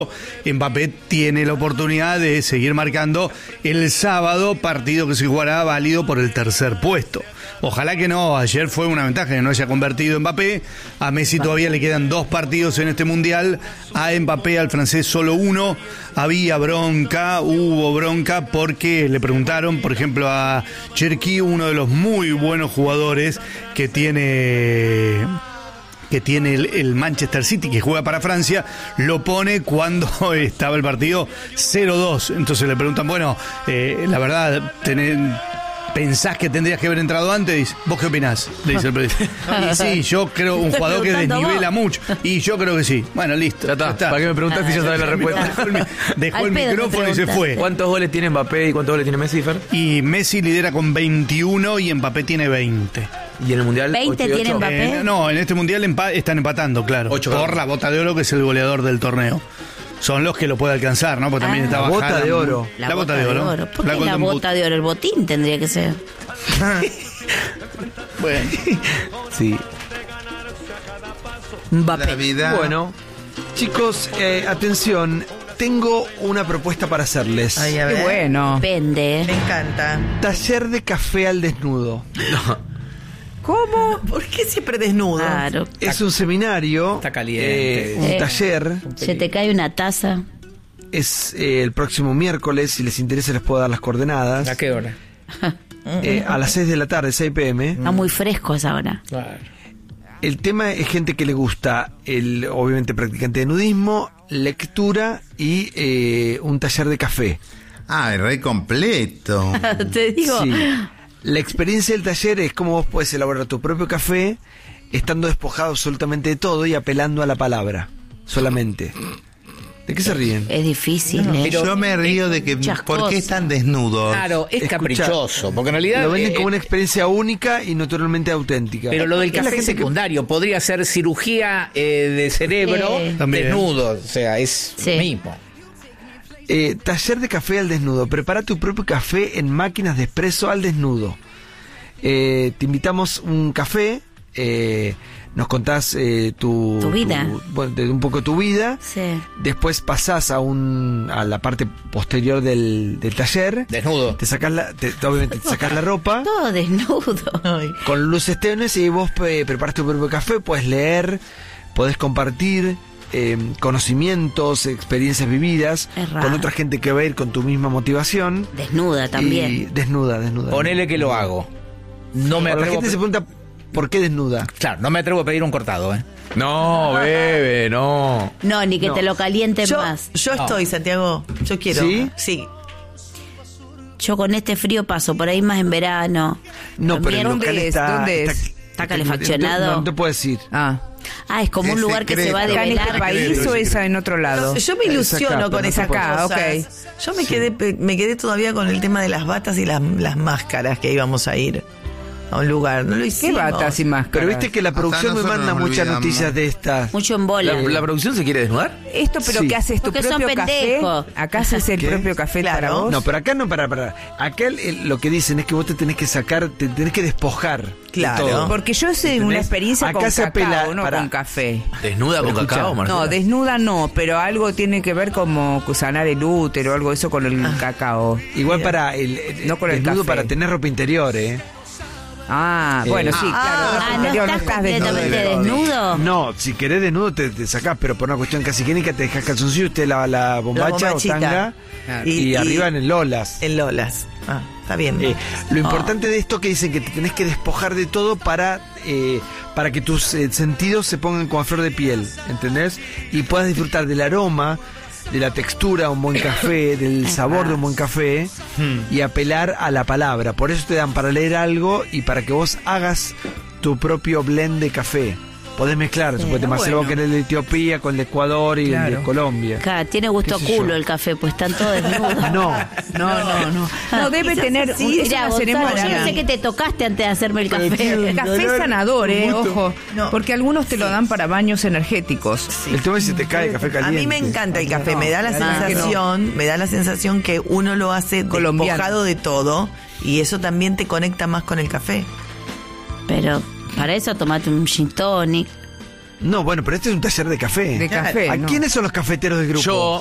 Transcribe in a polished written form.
Mbappé tiene la oportunidad de seguir marcando el sábado, partido que se jugará válido por el tercer puesto. Ojalá que no, ayer fue una ventaja que no haya convertido Mbappé. A Messi todavía le quedan 2 partidos en este mundial, a Mbappé, al francés, solo 1. Hubo bronca porque le preguntaron, por ejemplo, a Cherki, uno de los muy buenos jugadores que tiene el Manchester City, que juega para Francia, lo pone cuando estaba el partido 0-2. Entonces le preguntan, bueno, la verdad, ¿pensás que tendrías que haber entrado antes? Dice, ¿vos qué opinás? Le dice el periodista. Y sí, yo creo, un jugador que desnivela mucho. Y yo creo que sí. Bueno, listo. Ya está. ¿Para qué me preguntaste si ya sabes la respuesta? Dejó el micrófono y se fue. ¿Cuántos goles tiene Mbappé y cuántos goles tiene Messi, Fer? Y Messi lidera con 21 y Mbappé tiene 20. ¿Y en el Mundial? 20 tiene Mbappé. No, en este Mundial están empatando, claro. 8 por la Bota de Oro, que es el goleador del torneo. Son los que lo puede alcanzar, ¿no? Porque también está la Bota de Oro. La Bota de Oro. ¿Por qué la Bota de Oro? El botín tendría que ser. Bueno. Sí. Mbappé. La vida. Bueno, chicos, atención. Tengo una propuesta para hacerles. Ay, a ver. Qué bueno. Depende. Me encanta. Taller de café al desnudo. ¿Cómo? ¿Por qué siempre desnudo? Claro. Es un seminario. Está caliente. Un taller. Se te cae una taza. Es el próximo miércoles. Si les interesa, les puedo dar las coordenadas. ¿A qué hora? A las 6 de la tarde, 6 p.m. Está muy fresco esa hora. Claro. El tema es gente que le gusta, obviamente, practicante de nudismo, lectura y un taller de café. Ah, re completo. Te digo. Sí. La experiencia del taller es cómo vos podés elaborar tu propio café estando despojado absolutamente de todo y apelando a la palabra, solamente. ¿De qué se ríen? Es difícil, Yo me río de que muchas ¿por qué cosas. están desnudos? Claro, es Escucha, caprichoso, porque en realidad... Lo venden como una experiencia única y naturalmente auténtica. Pero lo del Es la café gente que- secundario podría ser cirugía de cerebro Sí. También. desnudo, o sea, es Sí. lo mismo. Taller de café al desnudo. Prepara tu propio café en máquinas de espresso al desnudo. Te invitamos un café. Nos contás Tu vida. un poco tu vida. Sí. Después pasás a la parte posterior del taller. Desnudo. Te sacás obviamente te sacás la ropa. Todo desnudo. Ay. Con luces tenues y vos preparás tu propio café. Puedes leer, podés compartir conocimientos, experiencias vividas Es raro. con otra gente que va a ir con tu misma motivación. Desnuda también. Y desnuda. Ponele que lo hago. No me La atrevo gente se pregunta ¿por qué desnuda? Claro, no me atrevo a pedir un cortado, ¿eh? No, bebe, no. No, ni que No. te lo calienten Yo más. estoy, Santiago. Yo quiero. ¿Sí? Sí. Yo con este frío paso, por ahí más en verano. No, pero el ¿Dónde local es? está... ¿Dónde es? ¿Está calefaccionado? No te puedo decir. Ah, Ah, es como un Es lugar que se va a ¿acá en este develar. país o es en otro lado? Yo me ilusiono acá, con pero esas no te puedo- cosas. ok. Yo me quedé todavía con el tema de las batas y las máscaras que íbamos a ir a un lugar. No lo ¿Qué hicimos. batas y máscaras? Pero viste que la producción me nosotros manda nos muchas olvidamos. noticias de estas. Mucho en bola. ¿La producción se quiere desnudar? Esto, pero Sí. ¿qué haces? ¿Tu Porque son propio café? pendejos. ¿Acá haces el ¿Qué? propio café Claro. para vos? No, pero acá no, para. Acá lo que dicen es que vos te tenés que sacar, te tenés que despojar. de Claro. todo. Porque yo sé una ¿Entendés? experiencia Acá con se cacao, apela no para- con café. ¿Desnuda con Escuchá. cacao, Marcela? No, desnuda no, pero algo tiene que ver como sanar el útero, algo de eso con el cacao. Igual para el No con el desnudo café. para tener ropa interior, Ah, bueno, sí, claro. Ah, ¿no interior estás completamente desnudo? No, si querés desnudo te sacás, pero por una cuestión casi higiénica te dejas calzoncillo, usted la bombacha o bombachita. tanga y arriba en el lolas. En Lolas. Ah, está bien. Lo importante de esto que dicen que te tenés que despojar de todo para que tus sentidos se pongan como a flor de piel, ¿entendés? Y puedas disfrutar del aroma, de la textura de un buen café, del sabor de un buen café y apelar a la palabra. Por eso te dan para leer algo y para que vos hagas tu propio blend de café. Podés mezclar, suponete más bueno. que el de Etiopía con el de Ecuador y el Claro. de Colombia. Claro, tiene gusto a ¿Qué sé culo yo? el café, pues están todos desnudos. No. No, debe Quizás tener sí. es Mirá, una Gonzalo, ceremonia. yo no sé que te tocaste antes de hacerme el café. El café es sanador, ojo. No. Porque algunos te lo dan para baños energéticos. El tema es si te cae el café A caliente. mí me encanta el café, me da la claro que no. sensación que uno lo hace Colombiano. despojado de todo y eso también te conecta más con el café. Pero para eso tomate un gin tonic. No, bueno, pero este es un taller de café. De café, ¿A no. quiénes son los cafeteros del grupo? Yo,